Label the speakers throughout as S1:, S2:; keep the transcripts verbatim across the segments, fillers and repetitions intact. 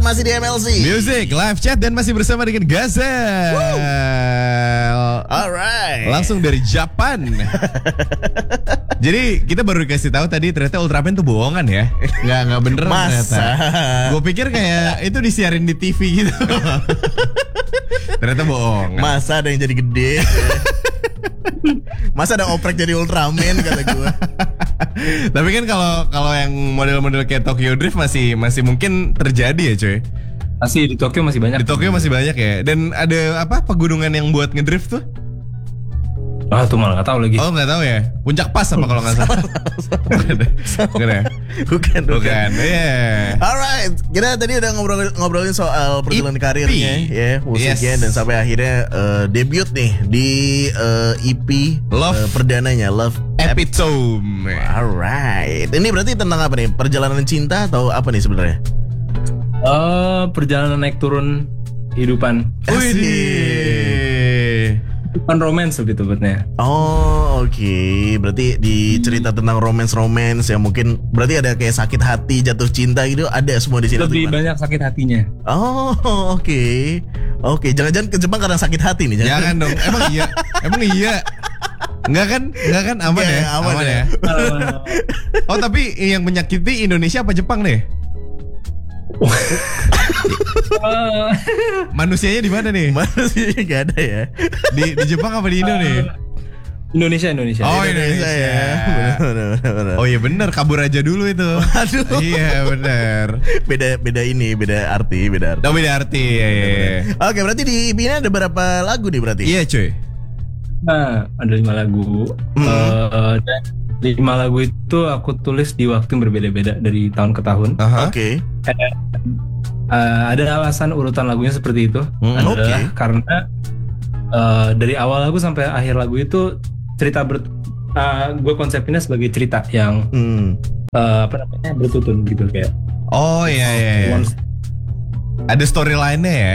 S1: masih di M L C
S2: Music, live chat dan masih bersama dengan Gazel.
S1: Alright.
S2: Langsung dari Japan. Jadi kita baru dikasih tahu tadi ternyata Ultraman tuh bohongan ya. Nggak nggak bener ternyata. Gue pikir kayak itu disiarin di T V gitu. Ternyata bohong.
S1: Masa ada yang jadi gede? Masa ada oprek jadi Ultraman kata gue.
S2: Tapi kan kalau kalau yang model-model kayak Tokyo Drift masih masih mungkin terjadi ya cuy.
S3: Masih di Tokyo masih banyak.
S2: Di Tokyo masih banyak ya. Dan ada apa pegunungan yang buat ngedrift tuh?
S3: Ah tuh malah nggak tahu lagi.
S2: Oh nggak tahu ya. Puncak Pas apa kalau nggak salah? Bukan ya?
S1: Bukan,
S2: bukan. Iya.
S1: Alright, kita tadi udah ngobrol ngobrolin soal perjalanan karirnya, ya, musiknya, yes. Dan sampai akhirnya uh, debut nih di uh, E P
S2: Love
S1: uh, perdananya, Love
S2: Epitome.
S1: Alright, ini berarti tentang apa nih? Perjalanan cinta atau apa nih sebenarnya?
S3: Uh, perjalanan naik turun kehidupan.
S2: Wih.
S3: Bukan romance lebih tepatnya.
S1: Oh oke, okay. Berarti di cerita tentang romance-romance yang mungkin berarti ada kayak sakit hati, jatuh cinta gitu, ada semua di sini.
S3: Lebih banyak sakit hatinya.
S1: Oh oke, okay. Oke, okay. Jangan-jangan ke Jepang karena sakit hati nih?
S2: Jangan, jangan dong, emang iya, emang iya. Enggak kan, enggak kan aman ya, ya? Aman, aman ya. ya. Oh tapi yang menyakiti Indonesia apa Jepang nih? Manusianya di mana nih?
S1: Manusianya gak ada ya.
S2: Di di Jepang apa di Indo nih?
S3: Indonesia, Indonesia.
S2: Oh Indonesia, Indonesia ya. Benar, benar, benar. Oh iya benar, kabur aja dulu itu.
S1: Aduh.
S2: Iya benar.
S1: Beda beda ini, beda arti, beda arti.
S2: Oh beda arti. Ya, ya, ya.
S1: Oke, berarti di E P ini ada berapa lagu nih berarti?
S2: Iya cuy.
S3: Nah, ada lima lagu. Hmm. Uh, dan lima lagu itu aku tulis di waktu yang berbeda-beda dari tahun ke tahun.
S2: Uh-huh.
S1: Oke.
S3: Okay. Uh, ada alasan urutan lagunya seperti itu.
S1: Hmm,
S3: adalah
S1: okay.
S3: Karena uh, dari awal lagu sampai akhir lagu itu cerita ber, uh, gue konsepinnya sebagai cerita yang hmm. uh, apa namanya bertutur gitu kayak.
S2: Oh iya iya. iya. Ada storyline-nya ya.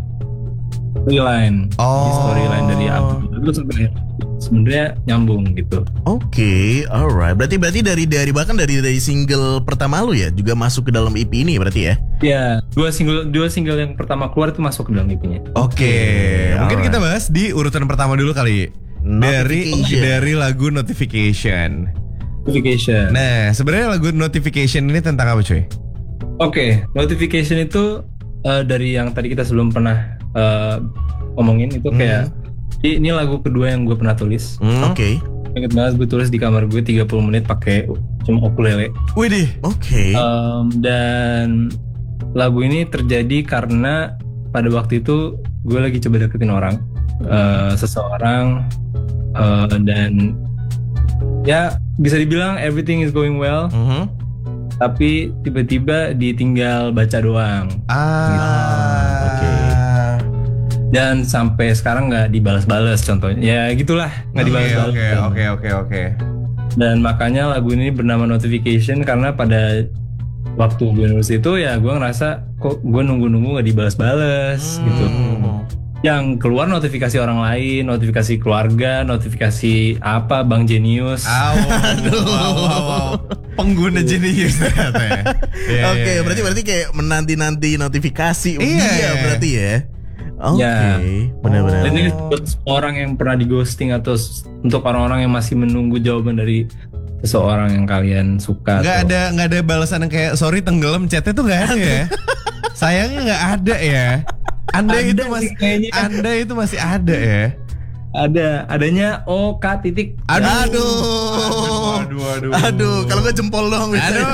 S3: Storyline.
S2: Oh.
S3: Storyline dari album itu sampai sebenarnya nyambung gitu.
S1: Oke, okay, alright. Berarti berarti dari dari bahkan dari dari single pertama lu ya juga masuk ke dalam E P ini berarti ya?
S3: Iya, dua single dua single yang pertama keluar itu masuk ke dalam E P-nya.
S2: Oke, okay, mungkin kita bahas di urutan pertama dulu kali. Dari dari lagu Notification.
S3: Notification.
S2: Nah, sebenarnya lagu Notification ini tentang apa, cuy?
S3: Oke, okay, Notification itu uh, dari yang tadi kita sebelum pernah uh, ngomongin itu kayak hmm. Ini lagu kedua yang gue pernah tulis.
S1: Mm, Oke. Okay.
S3: Ingat banget gue tulis di kamar gue tiga puluh menit pakai cuma ukulele.
S2: Widih.
S1: Oke. Okay.
S3: Um, dan lagu ini terjadi karena pada waktu itu gue lagi coba deketin orang, uh, seseorang, uh, dan ya bisa dibilang everything is going well. Mm-hmm. Tapi tiba-tiba ditinggal baca doang.
S2: Ah.
S3: Gitu.
S1: Oke. Okay.
S3: Dan sampai sekarang nggak dibalas-balas contohnya, ya gitulah nggak dibalas-balas.
S2: Oke oke oke oke.
S3: Dan makanya lagu ini bernama Notification karena pada waktu gue nulis itu ya gue ngerasa kok gue nunggu-nunggu nggak dibalas-balas hmm. gitu. Yang keluar notifikasi orang lain, notifikasi keluarga, notifikasi apa Bang Genius.
S1: Aduh.
S2: Pengguna Genius ternyata ya.
S1: Yeah, Oke, okay, yeah, berarti yeah. berarti kayak menanti-nanti notifikasi
S2: iya
S1: yeah. berarti ya. Oke, okay.
S3: Ya.
S1: Benar-benar.
S3: Dan ini buat orang yang pernah di ghosting atau untuk orang-orang yang masih menunggu jawaban dari seseorang yang kalian suka.
S2: Nggak ada nggak ada balasan yang kayak sorry tenggelam chatnya tuh nggak ada ya. Sayangnya nggak ada ya. Anda ada itu masih kayaknya. Anda itu masih ada ya.
S3: Ada, adanya O K titik.
S1: Aduh.
S2: Aduh, aduh, aduh.
S1: Aduh, kalau nggak jempol doang bisa.
S2: Aduh.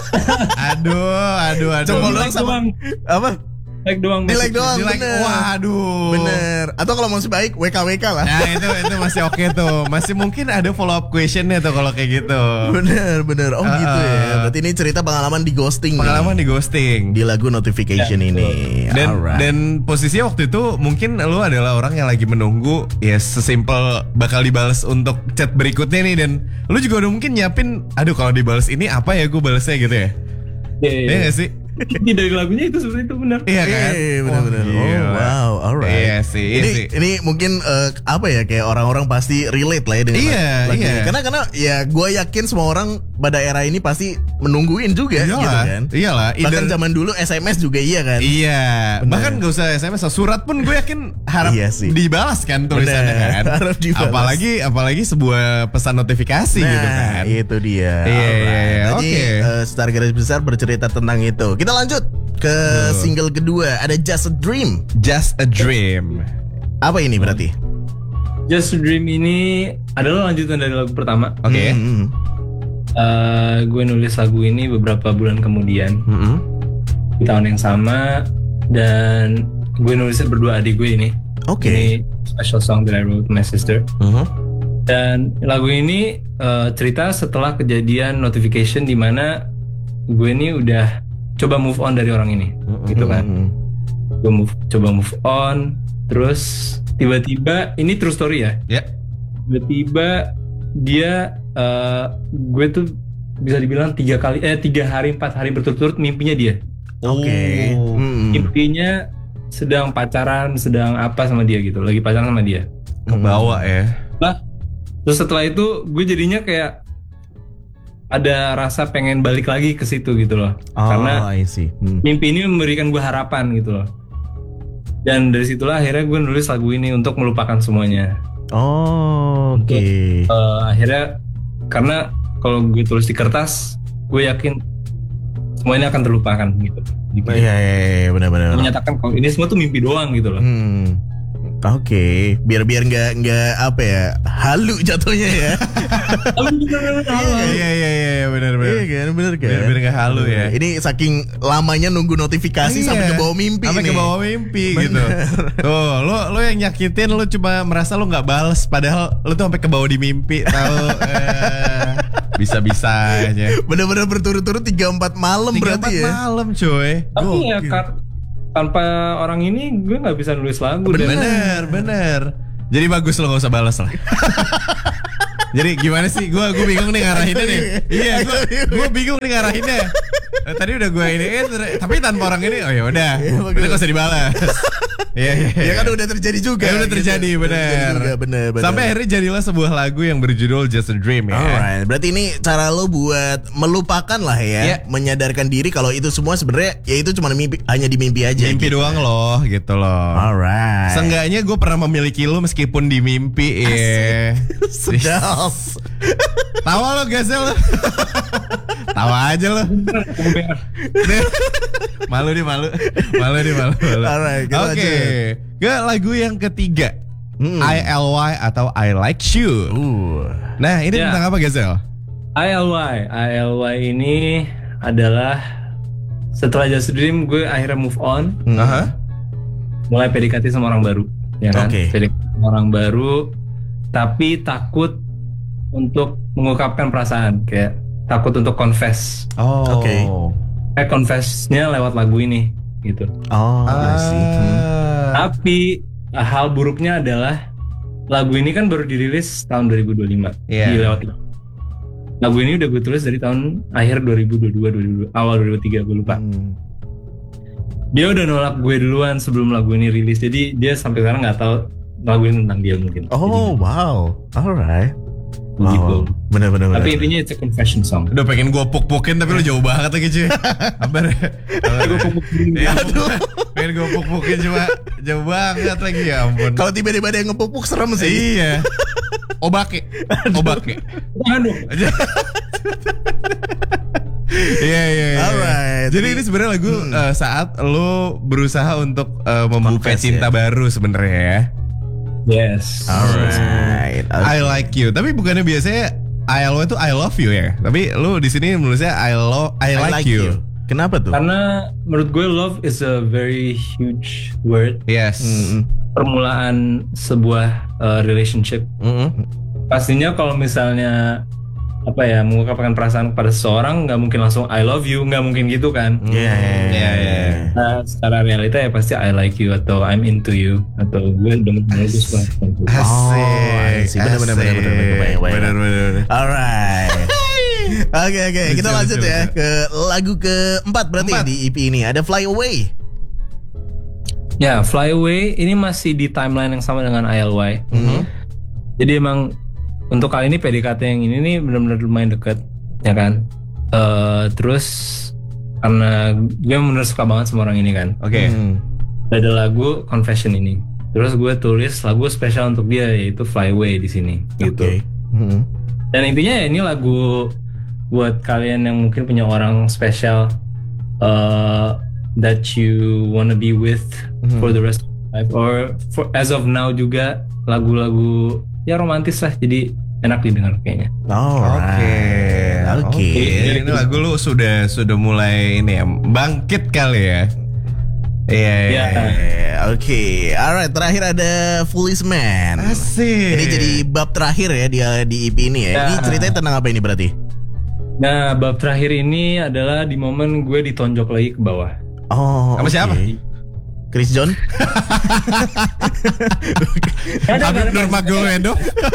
S2: Aduh, aduh, aduh.
S1: Jempol doang sama apa?
S3: Like doang,
S1: di like doang,
S2: like,
S1: bener.
S2: Waduh,
S1: bener. Atau kalau masih baik W K W K lah.
S2: Nah itu itu masih oke okay tuh, masih mungkin ada follow up questionnya tuh kalau kayak gitu.
S1: Bener bener. Oh uh, gitu ya. Berarti ini cerita pengalaman di ghosting.
S2: Pengalaman
S1: nih.
S2: di ghosting
S1: di lagu Notification ya, ini.
S2: Dan
S1: Alright.
S2: dan posisinya waktu itu mungkin lu adalah orang yang lagi menunggu ya sesimpel bakal dibalas untuk chat berikutnya nih, dan lu juga udah mungkin nyiapin, aduh kalau dibalas ini apa ya gue balasnya gitu ya.
S3: Iya yeah, yeah.
S2: Iya gak sih?
S3: Ini dari lagunya itu seperti itu benar.
S2: Iya kan?
S1: Eh, benar-benar.
S2: Oh,
S1: Oh,
S2: gila.
S1: wow, alright.
S2: Iya sih, iya
S1: Ini
S2: sih.
S1: ini mungkin eh, apa ya, kayak orang-orang pasti relate lah ya dengan
S2: Iya,
S1: lagu ini.
S2: iya.
S1: Karena karena ya gue yakin semua orang pada era ini pasti menungguin juga gitu
S2: Iyalah,
S1: kan.
S2: iyalah.
S1: Bahkan
S2: Either-
S1: zaman dulu S M S juga iya kan.
S2: Iya,
S1: Bener.
S2: bahkan gak usah S M S, surat pun gue yakin harap
S1: Iya sih.
S2: dibalas kan tulisannya
S1: Bener,
S2: kan.
S1: harap dibalas.
S2: Apalagi apalagi sebuah pesan notifikasi
S1: Nah,
S2: gitu kan.
S1: itu dia.
S2: Iya, iya,
S1: Alright.
S2: iya,
S1: Jadi
S2: oke.
S1: eh, Star Garis Besar bercerita tentang itu. Kita lanjut ke
S2: Betul.
S1: single kedua, ada Just a Dream.
S2: Just a Dream.
S1: Apa ini berarti?
S3: Just a Dream ini adalah lanjutan dari lagu pertama.
S2: Oke.
S1: Hmm,
S3: Eh, gue nulis lagu ini beberapa bulan kemudian
S1: hmm, hmm.
S3: di tahun yang sama, dan gue nulisnya berdua adik gue ini.
S1: Oke.
S3: Ini special song that I wrote with my sister.
S1: Mhm.
S3: Dan lagu ini eh, cerita setelah kejadian notification di mana gue ini udah coba move on dari orang ini, gitu kan.
S1: Mhm.
S3: Gue move, coba move on, terus tiba-tiba ini true story ya.
S2: Ya.
S3: Tiba-tiba dia, eh, gue tuh bisa dibilang tiga kali, eh tiga hari empat hari berturut-turut mimpinya dia.
S1: Oke.
S2: Oh.
S1: Hmm.
S3: Mimpinya sedang pacaran, sedang apa sama dia gitu, lagi pacaran sama dia.
S2: Kebawa ya.
S3: Lah, terus setelah itu gue jadinya kayak ada rasa pengen balik lagi ke situ gitu loh.
S1: Oh,
S3: Karena
S1: I see. Hmm.
S3: mimpi ini memberikan gue harapan gitu loh. Dan dari situlah akhirnya gue nulis lagu ini untuk melupakan semuanya.
S1: Oh, oke.
S3: Eh, akhirnya karena kalau gue tulis di kertas, gue yakin semuanya akan terlupakan gitu. Jadi,
S1: Iya, iya, iya, benar-benar.
S3: menyatakan kalau ini semua tuh mimpi doang gitu loh.
S1: Hmm. Oke, biar biar nggak nggak apa ya, halu jatuhnya ya.
S2: Iya iya iya benar benar.
S1: Iya kan, bener kan.
S2: Biar biar nggak halu ya.
S1: Ini saking lamanya nunggu notifikasi sampai ke bawah mimpi
S2: Sampai
S1: nih.
S2: ke bawah mimpi
S1: Bener.
S2: gitu. Tuh, lo lo yang nyakitin, lo cuma merasa lo nggak bales, padahal lo tuh sampai ke bawah di mimpi, tahu? eh, bisa-bisanya.
S1: Bener-bener berturut-turut tiga empat malam
S2: Tiga
S1: berarti
S2: empat
S1: ya.
S2: malam, coy.
S3: Tapi ya
S1: Gokil.
S3: kan, tanpa orang ini gue nggak bisa nulis lagu. Dan
S2: Bener bener. Jadi bagus lo nggak usah balas lah. Jadi gimana sih? Gue gue bingung nih ngarahinnya nih. Iya, gue gue bingung nih ngarahinnya. Eh, tadi udah gue ini, eh, tapi tanpa orang ini, oh ya udah, udah nggak usah dibalas. Iya iya.
S1: Ya kan udah terjadi juga.
S2: Ya udah terjadi,
S1: gitu.
S2: bener.
S1: Udah terjadi juga, bener, bener.
S2: Sampai akhirnya jadilah sebuah lagu yang berjudul Just a Dream ya.
S1: Alright, berarti ini cara lo buat melupakan lah ya,
S2: Iya.
S1: menyadarkan diri kalau itu semua sebenarnya ya itu cuma mimpi, hanya di mimpi aja.
S2: Mimpi
S1: gitu.
S2: doang loh, gitu loh.
S1: Alright.
S2: Seenggaknya gue pernah memiliki lo meskipun di mimpi. Iya.
S1: Sedap.
S2: Tawa lo Gazel lo. Tawa aja lo. Malu nih malu. Malu nih malu. malu.
S1: Alright, kita
S2: Oke.
S1: lanjut.
S2: Ke lagu yang ketiga.
S1: Hmm.
S2: I L Y atau I Like You.
S1: Uh.
S2: Nah, ini
S3: Ya.
S2: tentang apa Gazel?
S3: I L Y, I L Y ini adalah setelah Just a Dream gue akhirnya move on,
S1: Hmm.
S2: Aha.
S3: mulai P D K T sama orang baru, ya kan?
S1: Oke.
S3: P D K T sama orang baru, tapi takut untuk mengungkapkan perasaan, kayak takut untuk confess.
S2: Oh.
S1: Oke.
S3: Kayak confessnya lewat lagu ini, gitu.
S1: Oh, I see. Hmm.
S2: Ah.
S3: Tapi hal buruknya adalah lagu ini kan baru dirilis tahun dua ribu dua puluh lima.
S2: Iya.
S3: Di lewat lagu ini udah gue tulis dari tahun akhir dua ribu dua puluh dua, dua ribu dua puluh dua awal dua ribu dua puluh tiga, gue lupa.
S1: Hmm.
S3: Dia udah nolak gue duluan sebelum lagu ini rilis, jadi dia sampai sekarang nggak tahu lagu ini tentang dia mungkin.
S1: Oh, wow. Alright.
S3: Jadi,
S1: Wow.
S3: gitu.
S1: Bener bener bener.
S3: Tapi intinya it's a confession song.
S2: Udah pengen gue puk-pukin tapi lu jauh banget lagi cuy. Kabar. Ya aduh. Pengen gue puk-pukin cuma jauh banget lagi, ya ampun.
S1: Kalau tiba-tiba ada yang ngepupuk serem sih.
S2: Iya. Obake. Obake.
S3: Aduh.
S2: Iya iya iya.
S1: Alright.
S2: Jadi ini sebenarnya lagu eh, saat lo berusaha untuk eh, membuka
S1: Confess,
S2: cinta
S1: ya.
S2: baru sebenarnya ya.
S3: Yes.
S1: Alright.
S2: I like you. Tapi bukannya biasanya I L Y itu I love you ya. Tapi lu di sini menulisnya I love I, like, you.
S1: Kenapa tuh?
S3: Karena menurut gue love is a very huge word.
S2: Yes.
S1: Mm-mm.
S3: Permulaan sebuah uh, relationship.
S1: Mm-mm.
S3: Pastinya kalau misalnya apa ya, mengungkapkan perasaan kepada seseorang, nggak mungkin langsung I love you, nggak mungkin gitu kan.
S1: Iya, iya, iya.
S3: Nah, secara realita ya pasti I like you atau I'm into you atau gue demen banget gue suka sama lu.
S2: Asik.
S1: I see. Bener, bener, bener, bener, bener, kebayang, kebayang.
S2: Bener bener bener.
S1: Alright. Oke oke, kita
S2: Lucu,
S1: lanjut
S2: lucu,
S1: ya
S2: lucu.
S1: ke lagu keempat berarti
S2: Empat.
S1: di E P ini ada Fly Away.
S3: Ya, Fly Away ini masih di timeline yang sama dengan I L Y.
S1: Mhm.
S3: Jadi emang untuk kali ini P D K T yang ini nih benar-benar lumayan deket, ya kan. Eh terus karena gue bener suka banget sama orang ini kan.
S2: Oke.
S1: Hmm.
S3: Ada lagu Confession ini. Terus gue tulis lagu spesial untuk dia yaitu Fly Away di sini gitu.
S1: Oke. Mhm.
S3: Dan intinya ya ini lagu buat kalian yang mungkin punya orang spesial uh, that you wanna be with
S1: Mhm.
S3: for the rest of your life, or for, as of now juga lagu-lagu ya romantis lah, jadi enak didengar kayaknya.
S1: Alright.
S2: Oke.
S1: Oke.
S2: Oke. Ini lagu lu sudah sudah mulai ini ya, bangkit kali ya. Iya.
S3: Ya.
S2: iya.
S1: Eh, Oke, alright. Terakhir ada Foolish Man.
S2: Asik.
S1: Ini jadi bab terakhir ya dia di E P ini ya.
S3: Ya.
S1: Ini ceritanya tentang apa ini berarti?
S3: Nah, bab terakhir ini adalah di momen gue ditonjok lagi ke bawah.
S1: Oh,
S2: Sama
S1: oke.
S2: siapa?
S1: Chris John.
S2: Habib Nurmagomedov.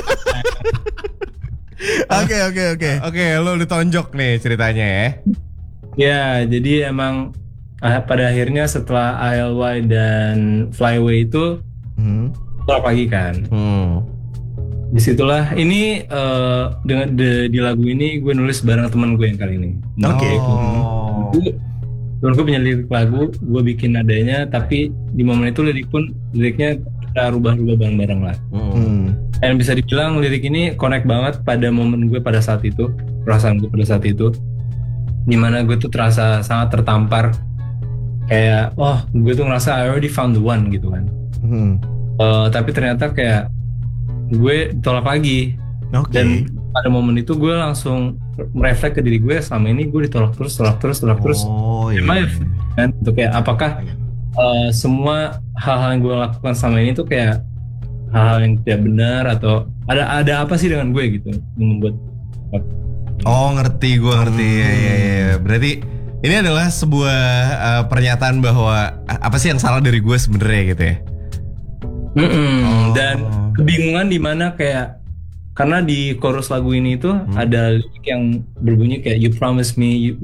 S1: Oke oke oke.
S2: Oke, lu ditonjok nih ceritanya ya.
S3: Ya, jadi emang ah, pada akhirnya setelah I L Y dan Fly Away itu
S1: Hmm.
S3: tolak lagi kan.
S2: Hmm.
S3: Disitulah ini eh, dengan de- di lagu ini gue nulis bareng teman gue yang kali ini.
S1: Oke.
S2: Oh.
S3: Gue- Temen gue punya lirik lagu, gue bikin nadanya, tapi di momen itu lirik pun liriknya kita rubah-rubah bareng-bareng lah.
S2: Hmm.
S1: Hmm.
S3: Dan bisa dibilang lirik ini connect banget pada momen gue pada saat itu, perasaan gue pada saat itu, dimana gue tuh terasa sangat tertampar, kayak, oh gue tuh ngerasa I already found the one gitu kan.
S1: Hmm.
S3: Eh, tapi ternyata kayak gue ditolak lagi.
S1: Oke.
S3: Dan pada momen itu gue langsung mereflek ke diri gue, selama ini gue ditolak terus, tolak terus, tolak terus.
S2: Oh iya.
S3: Am I- kan untuk kayak apakah uh, semua hal-hal yang gue lakukan selama ini tuh kayak hal-hal yang tidak benar, atau ada ada apa sih dengan gue gitu yang membuat
S2: Oh ngerti, gue ngerti.
S1: Hmm.
S2: Ya, ya, ya. Berarti ini adalah sebuah uh, pernyataan bahwa uh, apa sih yang salah dari gue sebenarnya gitu ya.
S3: Mm-mm.
S2: Oh.
S3: Dan kebingungan di mana kayak karena di chorus lagu ini itu ada lirik yang berbunyi kayak you promise me you,